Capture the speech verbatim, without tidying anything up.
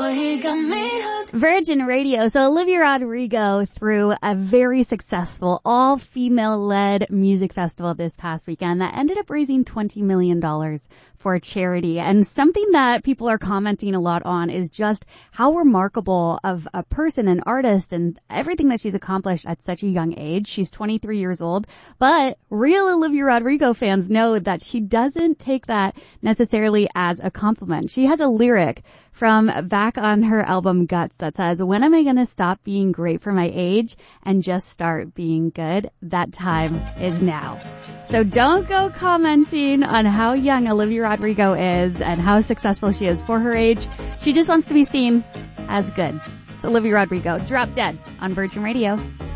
boy, he got me hooked. Virgin Radio. So Olivia Rodrigo threw a very successful all-female-led music festival this past weekend that ended up raising twenty million dollars for a charity. And something that people are commenting a lot on is just how remarkable of a person, an artist, and everything that she's accomplished at such a young age. She's twenty-three years old, but real Olivia Rodrigo fans know that she doesn't take that necessarily as a compliment. She has a lyric from back on her album Guts that says, "When am I going to stop being great for my age and just start being good? That time is now." So don't go commenting on how young Olivia Rodrigo is and how successful she is for her age. She just wants to be seen as good. It's Olivia Rodrigo, Drop Dead on Virgin Radio.